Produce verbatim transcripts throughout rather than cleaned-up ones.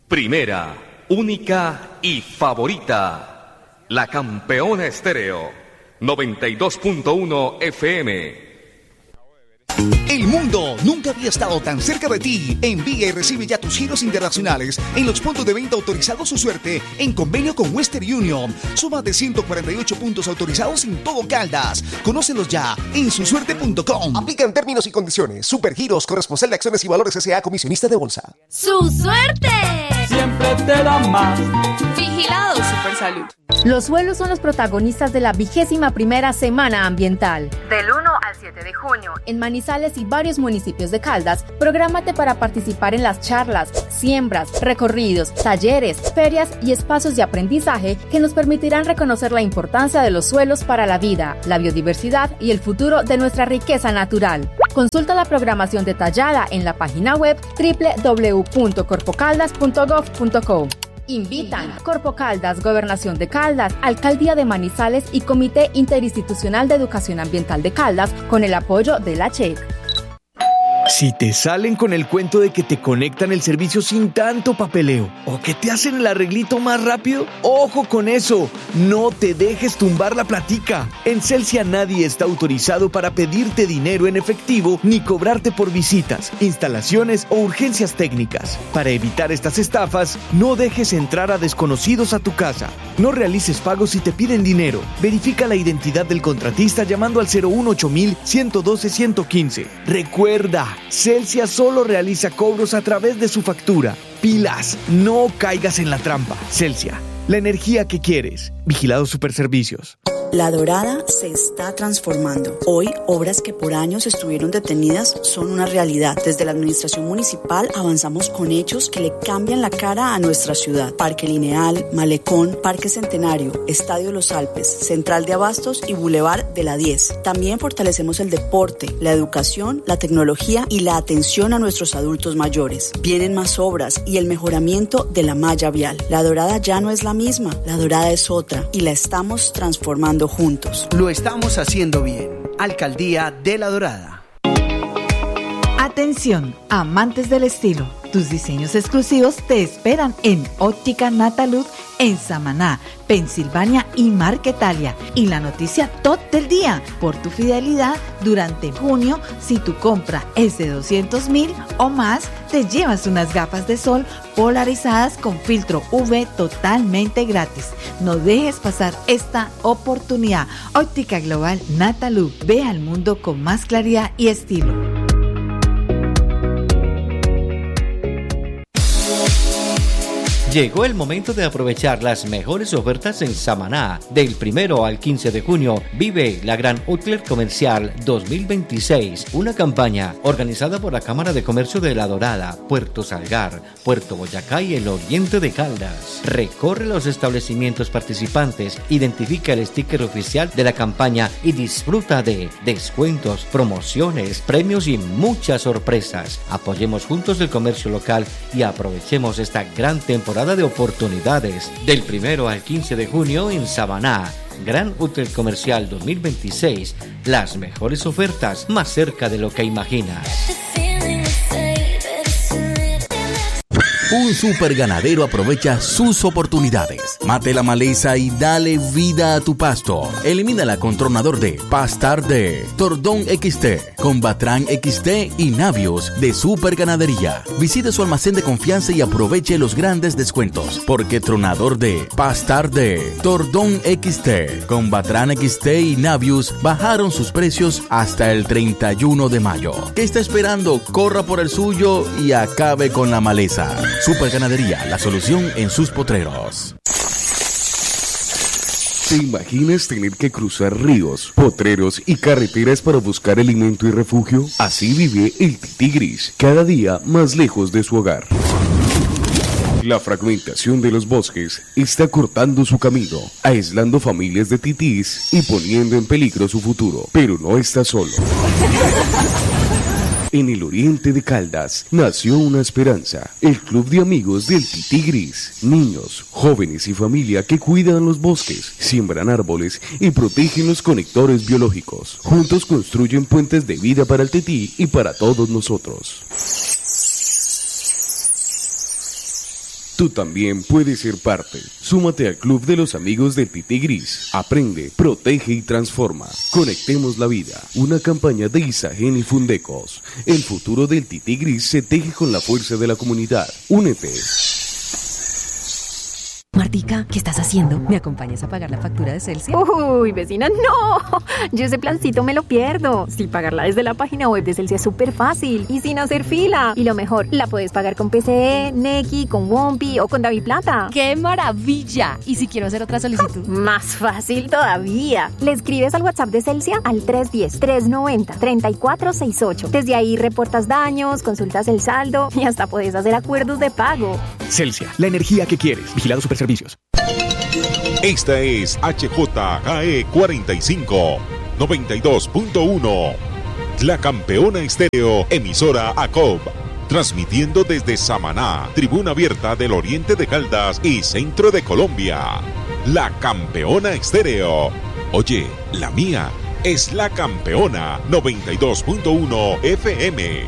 Primera, única y favorita. La Campeona Estéreo. noventa y dos punto uno F M. El mundo nunca había estado tan cerca de ti. Envía y recibe ya tus giros internacionales en los puntos de venta autorizados Su Suerte en convenio con Western Union. Suma de ciento cuarenta y ocho puntos autorizados en todo Caldas. Conócelos ya en su suerte punto com. Aplican términos y condiciones. Supergiros, corresponsal de acciones y valores S A, comisionista de bolsa. ¡Su Suerte! Siempre te da más. Vigilado Supersalud. Los suelos son los protagonistas de la vigésima primera Semana Ambiental. Del uno al siete de junio. En Manizales y varios municipios de Caldas, prográmate para participar en las charlas, siembras, recorridos, talleres, ferias y espacios de aprendizaje que nos permitirán reconocer la importancia de los suelos para la vida, la biodiversidad y el futuro de nuestra riqueza natural. Consulta la programación detallada en la página web doble u doble u doble u punto corpocaldas punto gov punto co. Invitan Corpo Caldas, Gobernación de Caldas, Alcaldía de Manizales y Comité Interinstitucional de Educación Ambiental de Caldas con el apoyo de la C H E C. Si te salen con el cuento de que te conectan el servicio sin tanto papeleo o que te hacen el arreglito más rápido, ¡ojo con eso! No te dejes tumbar la platica. En Celsia nadie está autorizado para pedirte dinero en efectivo ni cobrarte por visitas, instalaciones o urgencias técnicas. Para evitar estas estafas, no dejes entrar a desconocidos a tu casa. No realices pagos si te piden dinero. Verifica la identidad del contratista llamando al cero uno ocho mil, ciento doce, ciento quince. Recuerda, Celsia solo realiza cobros a través de su factura. Pilas, no caigas en la trampa. Celsia, la energía que quieres. Vigilado Superservicios. La Dorada se está transformando. Hoy, obras que por años estuvieron detenidas son una realidad. Desde la administración municipal avanzamos con hechos que le cambian la cara a nuestra ciudad. Parque Lineal, Malecón, Parque Centenario, Estadio Los Alpes, Central de Abastos y Boulevard de la diez. También fortalecemos el deporte, la educación, la tecnología y la atención a nuestros adultos mayores. Vienen más obras y el mejoramiento de la malla vial. La Dorada ya no es la misma, la Dorada es otra y la estamos transformando juntos. Lo estamos haciendo bien. Alcaldía de La Dorada. Atención, amantes del estilo. Tus diseños exclusivos te esperan en Óptica Natalud en Samaná, Pensilvania y Marquetalia. Y la noticia top del día, por tu fidelidad durante junio, si tu compra es de doscientos mil o más, te llevas unas gafas de sol polarizadas con filtro U V totalmente gratis. No dejes pasar esta oportunidad. Óptica Global Natalud. Ve al mundo con más claridad y estilo. Llegó el momento de aprovechar las mejores ofertas en Samaná. Del primero al quince de junio, vive la Gran Outlet Comercial dos mil veintiséis, una campaña organizada por la Cámara de Comercio de La Dorada, Puerto Salgar, Puerto Boyacá y el oriente de Caldas. Recorre los establecimientos participantes, identifica el sticker oficial de la campaña y disfruta de descuentos, promociones, premios y muchas sorpresas. Apoyemos juntos el comercio local y aprovechemos esta gran temporada de oportunidades. Del primero al quince de junio en Samaná, Gran Hotel Comercial dos mil veintiséis, las mejores ofertas más cerca de lo que imaginas. Un super ganadero aprovecha sus oportunidades. Mate la maleza y dale vida a tu pasto. Elimínala con tronador de Pastar de Tordón X T, con Batran X T y Navios de Super Ganadería. Visite su almacén de confianza y aproveche los grandes descuentos, porque tronador de Pastar de Tordón X T, con Batran X T y Navios bajaron sus precios hasta el treinta y uno de mayo. ¿Qué está esperando? Corra por el suyo y acabe con la maleza. Super Ganadería, la solución en sus potreros. ¿Te imaginas tener que cruzar ríos, potreros y carreteras para buscar alimento y refugio? Así vive el tití gris, cada día más lejos de su hogar. La fragmentación de los bosques está cortando su camino, aislando familias de titís y poniendo en peligro su futuro. Pero no está solo. En el oriente de Caldas nació una esperanza, el Club de Amigos del Tití Gris. Niños, jóvenes y familia que cuidan los bosques, siembran árboles y protegen los conectores biológicos. Juntos construyen puentes de vida para el tití y para todos nosotros. Tú también puedes ser parte. Súmate al Club de los Amigos del Tití Gris. Aprende, protege y transforma. Conectemos la vida. Una campaña de Isagen y Fundecos. El futuro del Tití Gris se teje con la fuerza de la comunidad. Únete. Martica, ¿qué estás haciendo? ¿Me acompañas a pagar la factura de Celsia? Uy, vecina, no. Yo ese plancito me lo pierdo. Sí, pagarla desde la página web de Celsia es súper fácil y sin hacer fila. Y lo mejor, la puedes pagar con P C E, Nequi, con Wompi o con DaviPlata. ¡Qué maravilla! ¿Y si quiero hacer otra solicitud? Más fácil todavía. Le escribes al WhatsApp de Celsia al tres uno cero, tres nueve cero, tres cuatro seis ocho. Desde ahí reportas daños, consultas el saldo y hasta puedes hacer acuerdos de pago. Celsia, la energía que quieres. Vigilado Superservicios. Esta es H J K E cuarenta y cinco, noventa y dos punto uno. La Campeona Estéreo, emisora A C O B. Transmitiendo desde Samaná, tribuna abierta del oriente de Caldas y centro de Colombia. La Campeona Estéreo. Oye, la mía es La Campeona noventa y dos punto uno F M.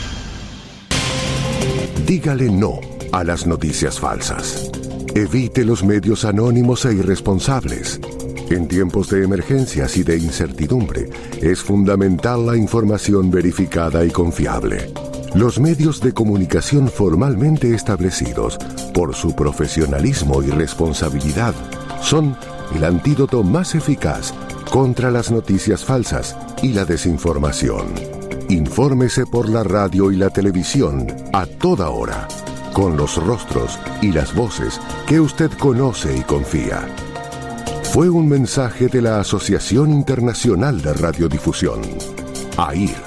Dígale no a las noticias falsas. Evite los medios anónimos e irresponsables. En tiempos de emergencias y de incertidumbre, es fundamental la información verificada y confiable. Los medios de comunicación formalmente establecidos, por su profesionalismo y responsabilidad, son el antídoto más eficaz contra las noticias falsas y la desinformación. Infórmese por la radio y la televisión a toda hora, con los rostros y las voces que usted conoce y confía. Fue un mensaje de la Asociación Internacional de Radiodifusión, A I R.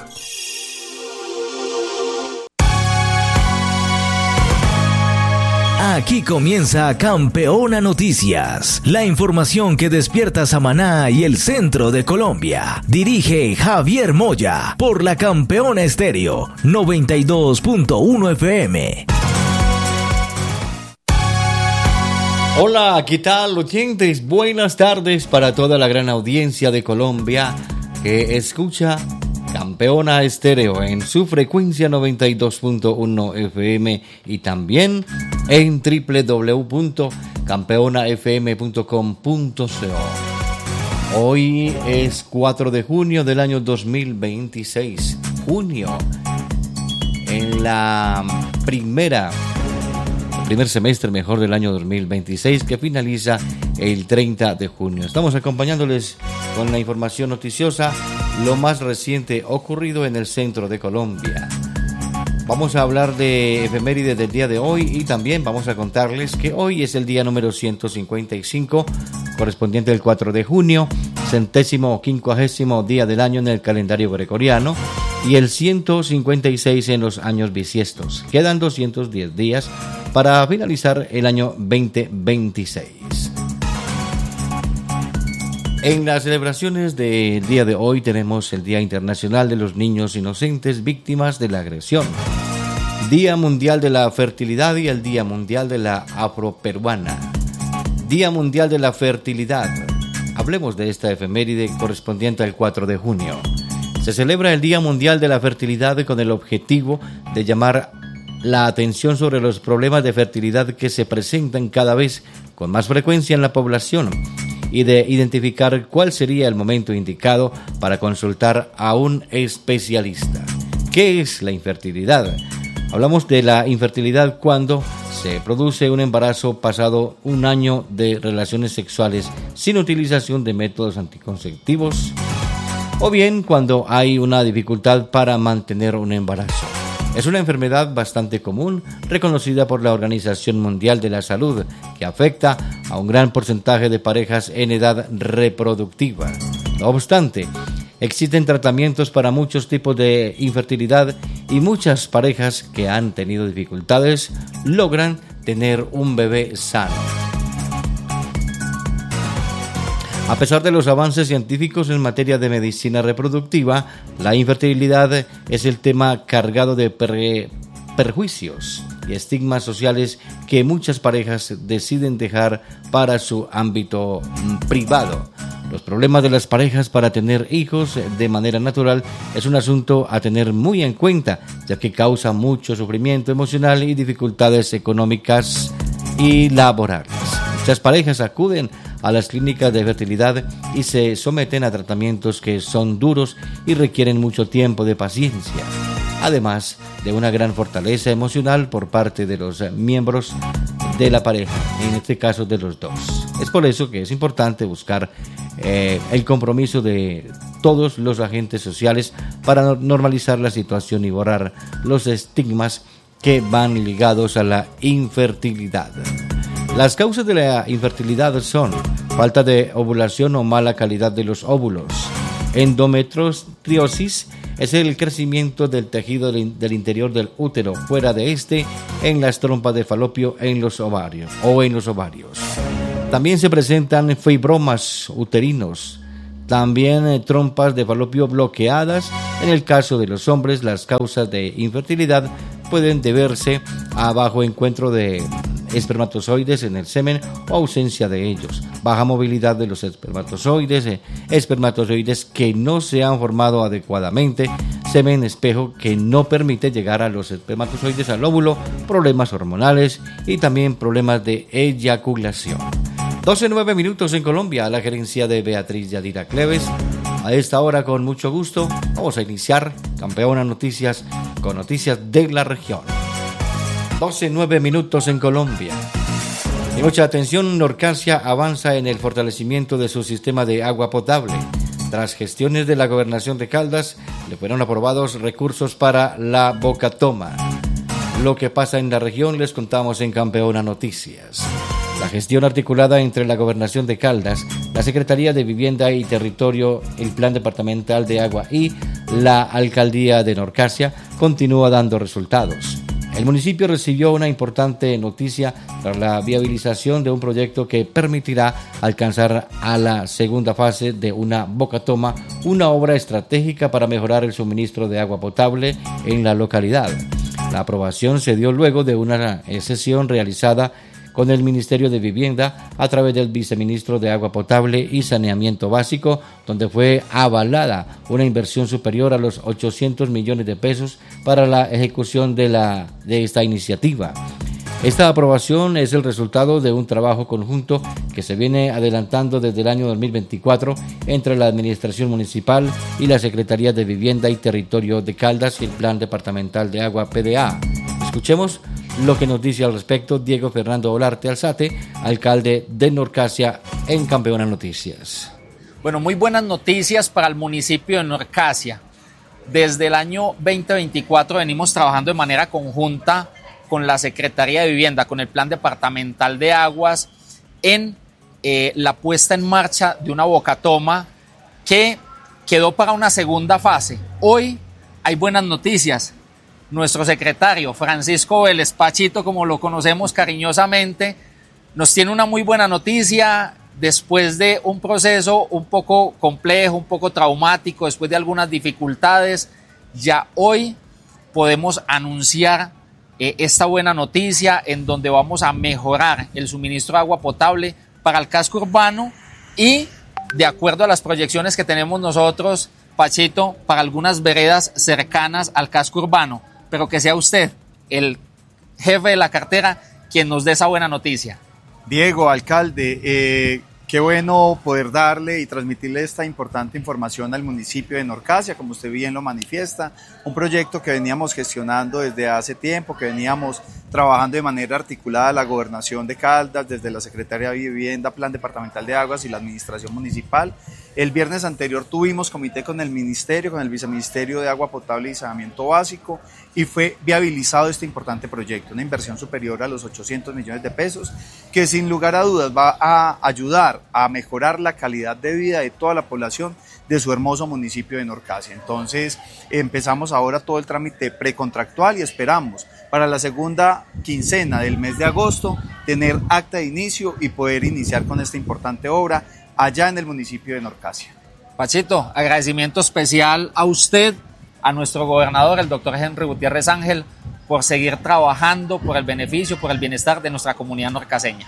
Aquí comienza Campeona Noticias, la información que despierta Samaná y el centro de Colombia. Dirige Javier Moya por la Campeona Estéreo noventa y dos punto uno F M. Hola, ¿qué tal, oyentes? Buenas tardes para toda la gran audiencia de Colombia que escucha Campeona Estéreo en su frecuencia noventa y dos punto uno F M y también en doble u doble u doble u punto campeona f m punto com punto co. Hoy es cuatro de junio del año dos mil veintiséis. Junio, en la primera... primer semestre mejor del año dos mil veintiséis, que finaliza el treinta de junio. Estamos acompañándoles con la información noticiosa, lo más reciente ocurrido en el centro de Colombia. Vamos a hablar de efemérides del día de hoy y también vamos a contarles que hoy es el día número ciento cincuenta y cinco, correspondiente al cuatro de junio, centésimo quincuagésimo día del año en el calendario gregoriano, y el ciento cincuenta y seis en los años bisiestos. Quedan doscientos diez días para finalizar el año veinte veintiséis. En las celebraciones del día de hoy tenemos el Día Internacional de los Niños Inocentes Víctimas de la Agresión, Día Mundial de la Fertilidad y el Día Mundial de la Afroperuana. Día Mundial de la Fertilidad. Hablemos de esta efeméride correspondiente al cuatro de junio. Se celebra el Día Mundial de la Fertilidad con el objetivo de llamar la atención sobre los problemas de fertilidad que se presentan cada vez con más frecuencia en la población y de identificar cuál sería el momento indicado para consultar a un especialista. ¿Qué es la infertilidad? Hablamos de la infertilidad cuando se produce un embarazo pasado un año de relaciones sexuales sin utilización de métodos anticonceptivos, o bien cuando hay una dificultad para mantener un embarazo. Es una enfermedad bastante común, reconocida por la Organización Mundial de la Salud, que afecta a un gran porcentaje de parejas en edad reproductiva. No obstante, existen tratamientos para muchos tipos de infertilidad y muchas parejas que han tenido dificultades logran tener un bebé sano. A pesar de los avances científicos en materia de medicina reproductiva, la infertilidad es el tema cargado de pre- perjuicios y estigmas sociales que muchas parejas deciden dejar para su ámbito privado. Los problemas de las parejas para tener hijos de manera natural es un asunto a tener muy en cuenta, ya que causa mucho sufrimiento emocional y dificultades económicas y laborales. Muchas parejas acuden a las clínicas de fertilidad y se someten a tratamientos que son duros y requieren mucho tiempo de paciencia, además de una gran fortaleza emocional por parte de los miembros de la pareja, en este caso de los dos. Es por eso que es importante buscar eh, el compromiso de todos los agentes sociales para normalizar la situación y borrar los estigmas que van ligados a la infertilidad. Las causas de la infertilidad son falta de ovulación o mala calidad de los óvulos. Endometriosis es el crecimiento del tejido del interior del útero, fuera de este, en las trompas de falopio en los ovarios o en los ovarios. También se presentan fibromas uterinos, también eh, trompas de falopio bloqueadas. En el caso de los hombres, las causas de infertilidad pueden deberse a bajo encuentro de espermatozoides en el semen o ausencia de ellos, baja movilidad de los espermatozoides, eh, espermatozoides que no se han formado adecuadamente, semen espejo que no permite llegar a los espermatozoides al óvulo, problemas hormonales y también problemas de eyaculación. doce nueve minutos en Colombia, a la gerencia de Beatriz Yadira Cleves. A esta hora, con mucho gusto, vamos a iniciar Campeona Noticias con noticias de la región. doce nueve minutos en Colombia. Y mucha atención, Norcasia avanza en el fortalecimiento de su sistema de agua potable. Tras gestiones de la Gobernación de Caldas, le fueron aprobados recursos para la Bocatoma. Lo que pasa en la región les contamos en Campeona Noticias. La gestión articulada entre la Gobernación de Caldas, la Secretaría de Vivienda y Territorio, el Plan Departamental de Agua y la Alcaldía de Norcasia continúa dando resultados. El municipio recibió una importante noticia tras la viabilización de un proyecto que permitirá alcanzar a la segunda fase de una Bocatoma, una obra estratégica para mejorar el suministro de agua potable en la localidad. La aprobación se dio luego de una sesión realizada con el Ministerio de Vivienda a través del Viceministro de Agua Potable y Saneamiento Básico, donde fue avalada una inversión superior a los ochocientos millones de pesos para la ejecución de, la, de esta iniciativa. Esta aprobación es el resultado de un trabajo conjunto que se viene adelantando desde el año dos mil veinticuatro entre la Administración Municipal y la Secretaría de Vivienda y Territorio de Caldas y el Plan Departamental de Agua P D A. Escuchemos lo que nos dice al respecto Diego Fernando Olarte Alzate, alcalde de Norcasia, en Campeona Noticias. Bueno, muy buenas noticias para el municipio de Norcasia. Desde el año veinte veinticuatro venimos trabajando de manera conjunta con la Secretaría de Vivienda, con el Plan Departamental de Aguas, en eh, la puesta en marcha de una Bocatoma que quedó para una segunda fase. Hoy hay buenas noticias. Nuestro secretario, Francisco Vélez Pachito, como lo conocemos cariñosamente, nos tiene una muy buena noticia después de un proceso un poco complejo, un poco traumático, después de algunas dificultades. Ya hoy podemos anunciar eh, esta buena noticia en donde vamos a mejorar el suministro de agua potable para el casco urbano y, de acuerdo a las proyecciones que tenemos nosotros, Pachito, para algunas veredas cercanas al casco urbano. Pero que sea usted, el jefe de la cartera, quien nos dé esa buena noticia. Diego, alcalde, eh, qué bueno poder darle y transmitirle esta importante información al municipio de Norcasia, como usted bien lo manifiesta, un proyecto que veníamos gestionando desde hace tiempo, que veníamos trabajando de manera articulada la Gobernación de Caldas, desde la Secretaría de Vivienda, Plan Departamental de Aguas y la Administración Municipal. El viernes anterior tuvimos comité con el Ministerio, con el Viceministerio de Agua Potable y Saneamiento Básico, y fue viabilizado este importante proyecto, una inversión superior a los ochocientos millones de pesos, que sin lugar a dudas va a ayudar a mejorar la calidad de vida de toda la población de su hermoso municipio de Norcasia. Entonces empezamos ahora todo el trámite precontractual y esperamos para la segunda quincena del mes de agosto tener acta de inicio y poder iniciar con esta importante obra allá en el municipio de Norcasia. Pachito, agradecimiento especial a usted, a nuestro gobernador, el doctor Henry Gutiérrez Ángel, por seguir trabajando por el beneficio, por el bienestar de nuestra comunidad norcaseña.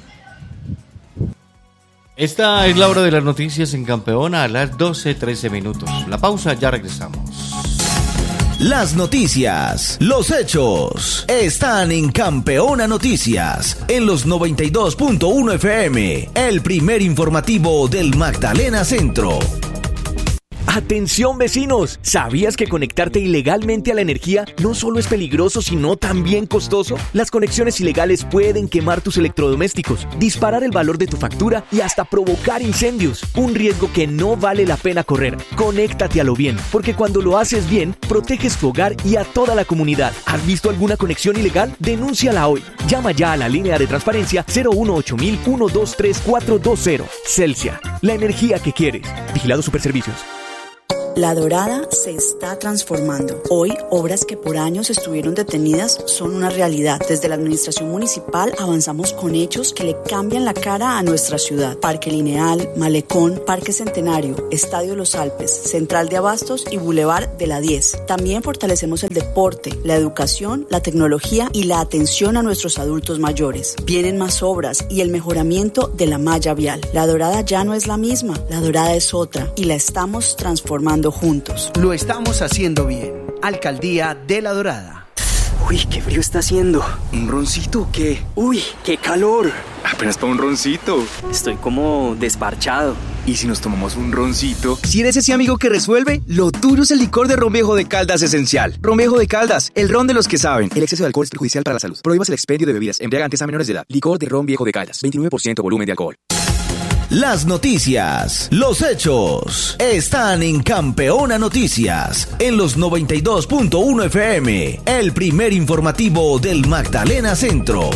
Esta es la hora de las noticias en Campeona a las doce trece minutos. La pausa, ya regresamos. Las noticias, los hechos, están en Campeona Noticias, en los noventa y dos punto uno F M, el primer informativo del Magdalena Centro. Atención vecinos, ¿sabías que conectarte ilegalmente a la energía no solo es peligroso sino también costoso? Las conexiones ilegales pueden quemar tus electrodomésticos, disparar el valor de tu factura y hasta provocar incendios. Un riesgo que no vale la pena correr. Conéctate a lo bien, porque cuando lo haces bien, proteges tu hogar y a toda la comunidad. ¿Has visto alguna conexión ilegal? Denúnciala hoy. Llama ya a la línea de transparencia cero uno ocho mil uno dos tres cuatro dos cero. Celsia, la energía que quieres. Vigilado Superservicios. La Dorada se está transformando. Hoy, obras que por años estuvieron detenidas son una realidad. Desde la administración municipal avanzamos con hechos que le cambian la cara a nuestra ciudad. Parque Lineal, Malecón, Parque Centenario, Estadio Los Alpes, Central de Abastos y Boulevard de la diez. También fortalecemos el deporte, la educación, la tecnología y la atención a nuestros adultos mayores. Vienen más obras y el mejoramiento de la malla vial. La Dorada ya no es la misma, la Dorada es otra y la estamos transformando juntos. Lo estamos haciendo bien. Alcaldía de La Dorada. Uy, qué frío está haciendo. ¿Un roncito o qué? Uy, qué calor. Apenas para un roncito. Estoy como desparchado. ¿Y si nos tomamos un roncito? Si eres ese amigo que resuelve, lo tuyo es el licor de Ron Viejo de Caldas Esencial. Ron Viejo de Caldas, el ron de los que saben. El exceso de alcohol es perjudicial para la salud. Prohíbas el expendio de bebidas embriagantes a menores de edad. Licor de Ron Viejo de Caldas, veintinueve por ciento volumen de alcohol. Las noticias, los hechos, están en Campeona Noticias, en los noventa y dos punto uno F M, el primer informativo del Magdalena Centro.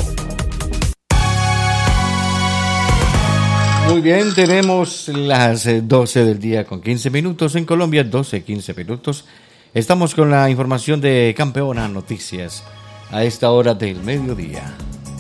Muy bien, tenemos las doce del día con quince minutos en Colombia, doce, quince minutos. Estamos con la información de Campeona Noticias a esta hora del mediodía.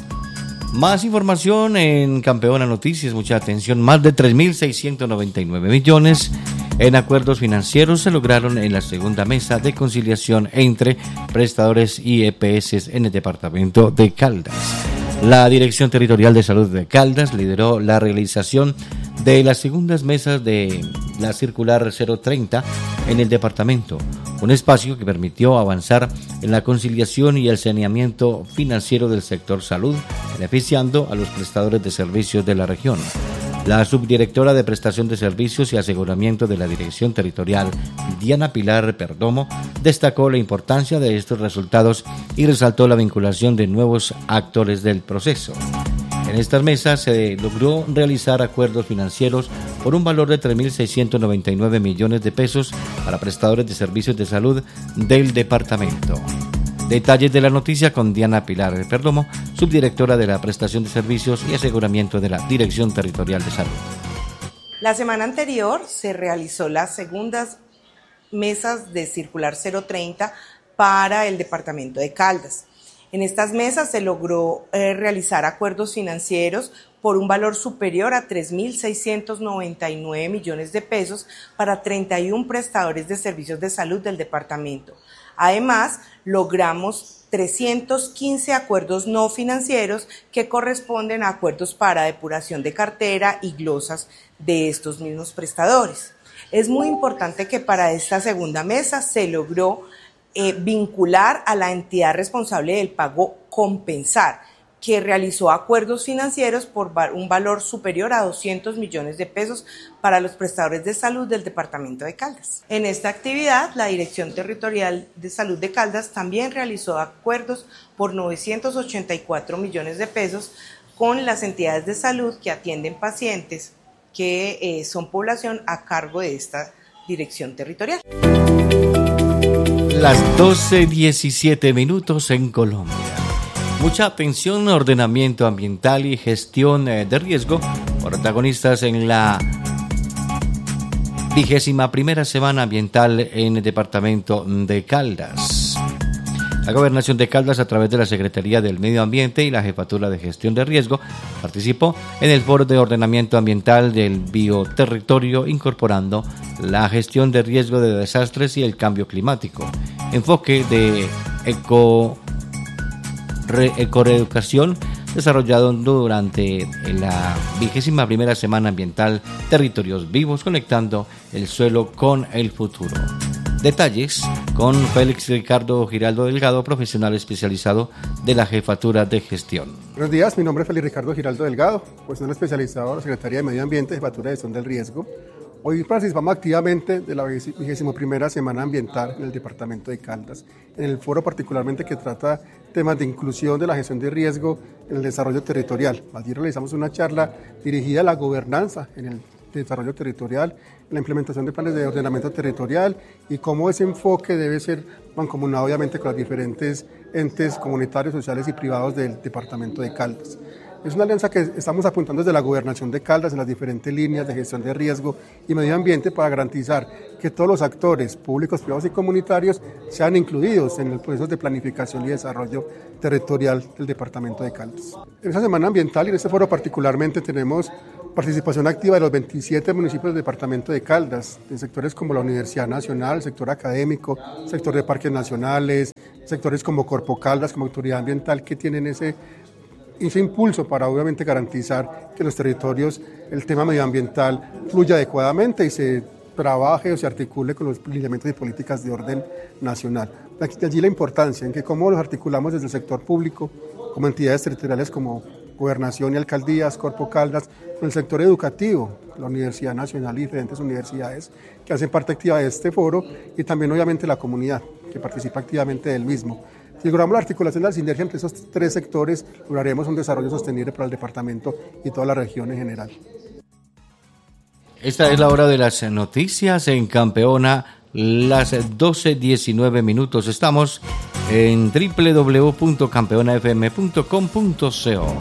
Más información en Campeona Noticias, mucha atención, más de tres mil seiscientos noventa y nueve millones en acuerdos financieros se lograron en la segunda mesa de conciliación entre prestadores y E P S en el departamento de Caldas. La Dirección Territorial de Salud de Caldas lideró la realización de las segundas mesas de la circular cero treinta en el departamento, un espacio que permitió avanzar en la conciliación y el saneamiento financiero del sector salud, beneficiando a los prestadores de servicios de la región. La subdirectora de Prestación de Servicios y Aseguramiento de la Dirección Territorial, Diana Pilar Perdomo, destacó la importancia de estos resultados y resaltó la vinculación de nuevos actores del proceso. En estas mesas se logró realizar acuerdos financieros por un valor de tres mil seiscientos noventa y nueve millones de pesos para prestadores de servicios de salud del departamento. Detalles de la noticia con Diana Pilar Perdomo, subdirectora de la Prestación de Servicios y Aseguramiento de la Dirección Territorial de Salud. La semana anterior se realizó las segundas mesas de circular cero treinta para el departamento de Caldas. En estas mesas se logró eh, realizar acuerdos financieros por un valor superior a tres mil seiscientos noventa y nueve millones de pesos para treinta y uno prestadores de servicios de salud del departamento. Además, logramos trescientos quince acuerdos no financieros que corresponden a acuerdos para depuración de cartera y glosas de estos mismos prestadores. Es muy importante que para esta segunda mesa se logró Eh, vincular a la entidad responsable del pago Compensar, que realizó acuerdos financieros por un valor superior a doscientos millones de pesos para los prestadores de salud del departamento de Caldas. En esta actividad, la Dirección Territorial de Salud de Caldas también realizó acuerdos por novecientos ochenta y cuatro millones de pesos con las entidades de salud que atienden pacientes que eh, son población a cargo de esta Dirección Territorial. Las doce diecisiete minutos en Colombia. Mucha atención, ordenamiento ambiental y gestión de riesgo, protagonistas en la vigésima primera semana ambiental en el departamento de Caldas. La Gobernación de Caldas, a través de la Secretaría del Medio Ambiente y la Jefatura de Gestión de Riesgo, participó en el Foro de Ordenamiento Ambiental del Bioterritorio, incorporando la gestión de riesgo de desastres y el cambio climático, enfoque de eco, re, ecoreeducación desarrollado durante la vigésima primera semana ambiental Territorios Vivos, conectando el suelo con el futuro. Detalles con Félix Ricardo Giraldo Delgado, profesional especializado de la Jefatura de Gestión. Buenos días, mi nombre es Félix Ricardo Giraldo Delgado, profesional especializado de la Secretaría de Medio Ambiente y Jefatura de Gestión del Riesgo. Hoy participamos activamente de la vigésima primera Semana Ambiental en el Departamento de Caldas, en el foro particularmente que trata temas de inclusión de la gestión de riesgo en el desarrollo territorial. Allí realizamos una charla dirigida a la gobernanza en el desarrollo territorial, la implementación de planes de ordenamiento territorial y cómo ese enfoque debe ser mancomunado obviamente con los diferentes entes comunitarios, sociales y privados del departamento de Caldas. Es una alianza que estamos apuntando desde la gobernación de Caldas en las diferentes líneas de gestión de riesgo y medio ambiente para garantizar que todos los actores públicos, privados y comunitarios sean incluidos en el proceso de planificación y desarrollo territorial del departamento de Caldas. En esta semana ambiental y en este foro particularmente tenemos participación activa de los veintisiete municipios del departamento de Caldas, en sectores como la Universidad Nacional, el sector académico, el sector de parques nacionales, sectores como Corpo Caldas, como autoridad ambiental, que tienen ese, ese impulso para obviamente garantizar que en los territorios el tema medioambiental fluya adecuadamente y se trabaje o se articule con los lineamientos y políticas de orden nacional. De allí la importancia en que cómo los articulamos desde el sector público, como entidades territoriales como Gobernación y Alcaldías, Corpo Caldas, con el sector educativo, la Universidad Nacional y diferentes universidades que hacen parte activa de este foro y también obviamente la comunidad que participa activamente del mismo. Si logramos la articulación de la sinergia entre esos tres sectores, lograremos un desarrollo sostenible para el departamento y toda la región en general. Esta es la hora de las noticias en Campeona, las doce diecinueve minutos. Estamos en doble u doble u doble u punto campeona f m punto com punto co.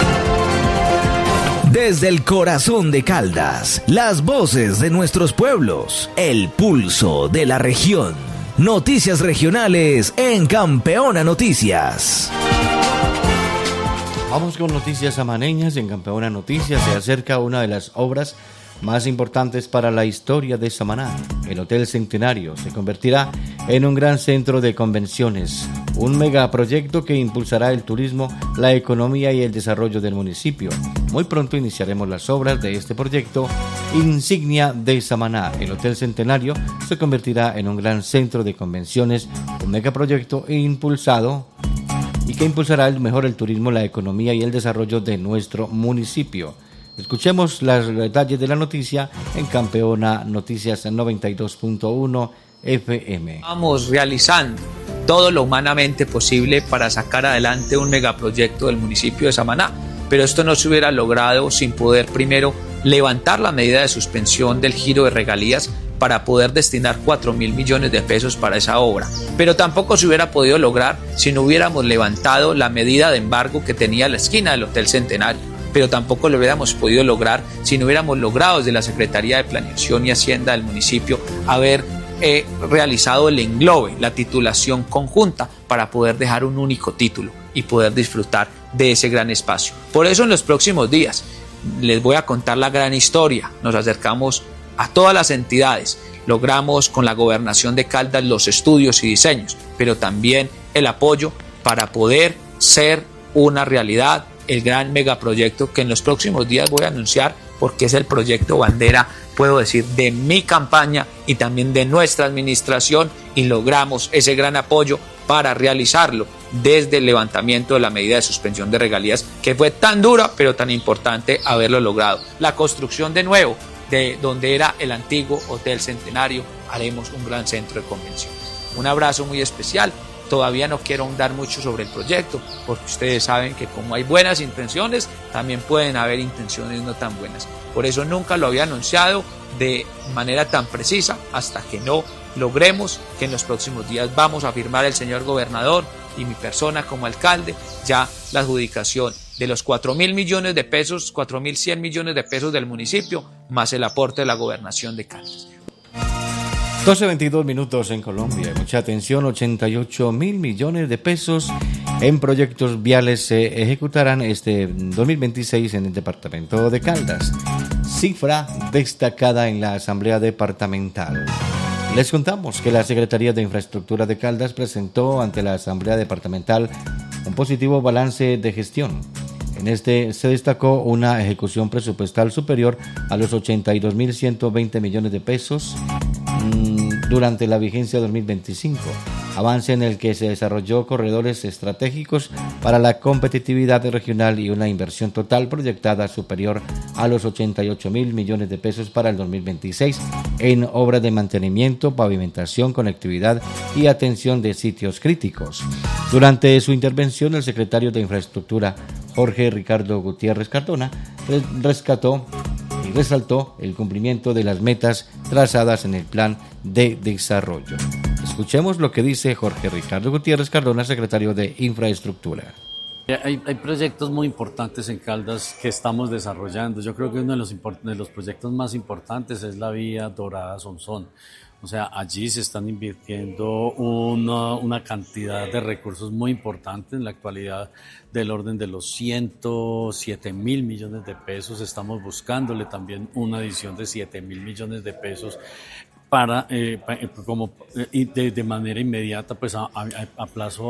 Desde el corazón de Caldas, las voces de nuestros pueblos, el pulso de la región. Noticias regionales en Campeona Noticias. Vamos con noticias samaneñas. En Campeona Noticias se acerca una de las obras más importantes para la historia de Samaná. El Hotel Centenario se convertirá en un gran centro de convenciones, un megaproyecto que impulsará el turismo, la economía y el desarrollo del municipio. Muy pronto iniciaremos las obras de este proyecto insignia de Samaná. El Hotel Centenario se convertirá en un gran centro de convenciones, un megaproyecto impulsado y que impulsará el mejor el turismo, la economía y el desarrollo de nuestro municipio. Escuchemos los detalles de la noticia en Campeona Noticias noventa y dos punto uno F M. Estamos realizando todo lo humanamente posible para sacar adelante un megaproyecto del municipio de Samaná, pero esto no se hubiera logrado sin poder primero levantar la medida de suspensión del giro de regalías para poder destinar cuatro mil millones de pesos para esa obra, pero tampoco se hubiera podido lograr si no hubiéramos levantado la medida de embargo que tenía la esquina del Hotel Centenario, pero tampoco lo hubiéramos podido lograr si no hubiéramos logrado desde la Secretaría de Planeación y Hacienda del municipio haber eh, realizado el englobe, la titulación conjunta para poder dejar un único título y poder disfrutar de ese gran espacio. Por eso en los próximos días les voy a contar la gran historia. Nos acercamos a todas las entidades, logramos con la Gobernación de Caldas los estudios y diseños, pero también el apoyo para poder ser una realidad el gran megaproyecto que en los próximos días voy a anunciar, porque es el proyecto bandera, puedo decir, de mi campaña y también de nuestra administración, y logramos ese gran apoyo para realizarlo desde el levantamiento de la medida de suspensión de regalías, que fue tan dura pero tan importante haberlo logrado. La construcción de nuevo de donde era el antiguo Hotel Centenario, haremos un gran centro de convenciones. Un abrazo muy especial. Todavía no quiero ahondar mucho sobre el proyecto, porque ustedes saben que como hay buenas intenciones, también pueden haber intenciones no tan buenas. Por eso nunca lo había anunciado de manera tan precisa hasta que no logremos que en los próximos días vamos a firmar el señor gobernador y mi persona como alcalde ya la adjudicación de los cuatro mil millones de pesos, cuatro mil cien millones de pesos del municipio, más el aporte de la gobernación de Caldas. doce veintidós minutos en Colombia. Mucha atención, ochenta y ocho mil millones de pesos en proyectos viales se ejecutarán este dos mil veintiséis en el departamento de Caldas. Cifra destacada en la Asamblea Departamental. Les contamos que la Secretaría de Infraestructura de Caldas presentó ante la Asamblea Departamental un positivo balance de gestión. En este se destacó una ejecución presupuestal superior a los ochenta y dos mil ciento veinte millones de pesos, durante la vigencia dos mil veinticinco, avance en el que se desarrolló corredores estratégicos para la competitividad regional y una inversión total proyectada superior a los ochenta y ocho mil millones de pesos para el dos mil veintiséis en obras de mantenimiento, pavimentación, conectividad y atención de sitios críticos. Durante su intervención, el secretario de Infraestructura, Jorge Ricardo Gutiérrez Cardona, rescató y resaltó el cumplimiento de las metas trazadas en el plan de desarrollo. Escuchemos lo que dice Jorge Ricardo Gutiérrez Cardona, secretario de Infraestructura. Hay, hay proyectos muy importantes en Caldas que estamos desarrollando. Yo creo que uno de los, de los proyectos más importantes es la vía Dorada-Sonsón. O sea, allí se están invirtiendo una, una cantidad de recursos muy importantes en la actualidad del orden de los ciento siete mil millones de pesos. Estamos buscándole también una adición de siete mil millones de pesos para, eh, como, eh, de, de manera inmediata, pues a, a, a plazo